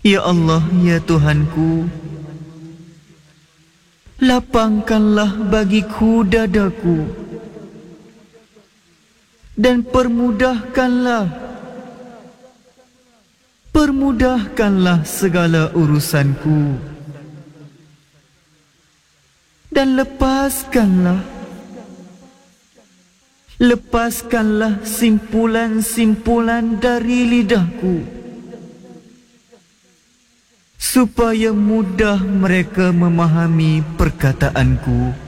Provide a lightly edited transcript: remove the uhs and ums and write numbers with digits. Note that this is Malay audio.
Ya Allah, ya Tuhanku, lapangkanlah bagiku dadaku dan permudahkanlah segala urusanku, dan lepaskanlah simpulan-simpulan dari lidahku, supaya mudah mereka memahami perkataanku.